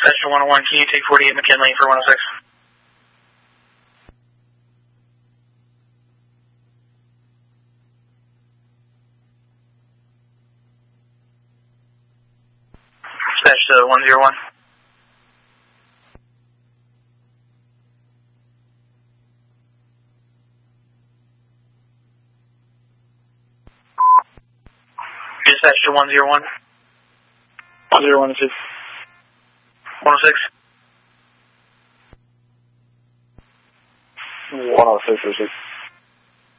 Dispatch to 101, can you take 48 McKinley for 106? Dispatch to 101. Dispatch to 101. 106. 106. 106.